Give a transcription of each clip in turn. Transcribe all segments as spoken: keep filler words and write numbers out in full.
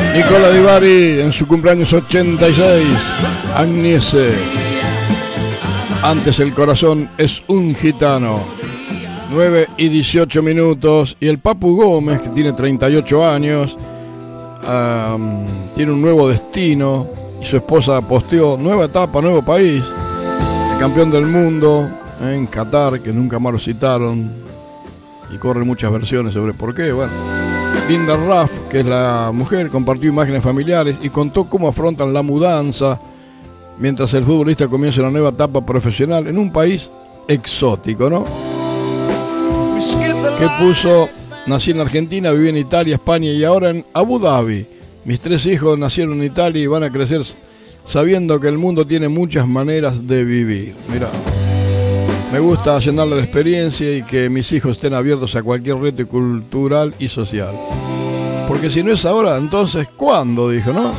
Nicola Di Bari en su cumpleaños ochenta y seis. Agnese. Antes el corazón es un gitano. nueve y dieciocho minutos. Y el Papu Gómez, que tiene treinta y ocho años, um, tiene un nuevo destino. Y su esposa posteó nueva etapa, nuevo país. El campeón del mundo en Qatar, que nunca más lo citaron. Y corren muchas versiones sobre por qué. Bueno, Linda Ruff, que es la mujer, compartió imágenes familiares y contó cómo afrontan la mudanza mientras el futbolista comienza una nueva etapa profesional en un país exótico, ¿no? Que puso: nací en Argentina, viví en Italia, España y ahora en Abu Dhabi. Mis tres hijos nacieron en Italia y van a crecer sabiendo que el mundo tiene muchas maneras de vivir. Mirá, me gusta llenarle de experiencia y que mis hijos estén abiertos a cualquier reto cultural y social. Porque si no es ahora, entonces ¿cuándo? Dijo, ¿no?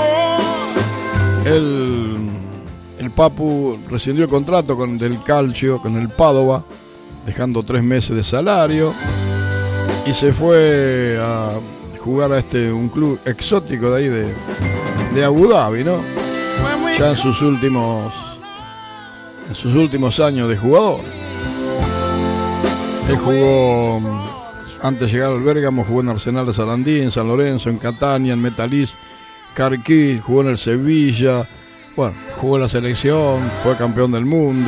El, el Papu rescindió el contrato con del Calcio, con el Padova, dejando tres meses de salario, y se fue a jugar a este un club exótico de ahí de, de Abu Dhabi, ¿no? Ya en sus últimos en sus últimos años de jugador. Él jugó, antes de llegar al Bérgamo, jugó en Arsenal de Sarandí, en San Lorenzo, en Catania, en Metalist, Carquí, jugó en el Sevilla, bueno, jugó en la selección, fue campeón del mundo.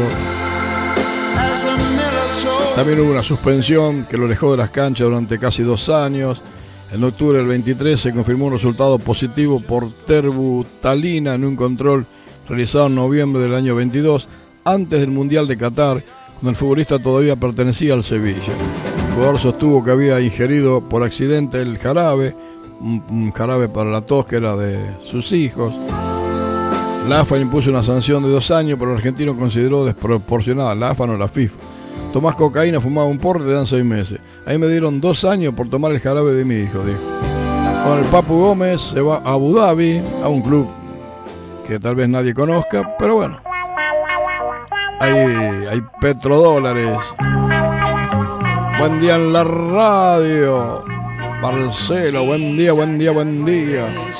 También hubo una suspensión que lo alejó de las canchas durante casi dos años. En octubre del veintitrés se confirmó un resultado positivo por terbutalina en un control realizado en noviembre del año veintidós, antes del Mundial de Qatar, cuando el futbolista todavía pertenecía al Sevilla. El jugador sostuvo que había ingerido por accidente el jarabe, un, un jarabe para la tos que era de sus hijos. La A F A impuso una sanción de dos años, pero el argentino consideró desproporcionada. La A F A no, la FIFA. Tomás cocaína, fumaba un porro, te dan seis meses. Ahí me dieron dos años por tomar el jarabe de mi hijo, dijo. Con el Papu Gómez se va a Abu Dhabi, a un club que tal vez nadie conozca, pero bueno. Hay, hay petrodólares. Buen día en la radio. Marcelo, buen día, buen día, buen día.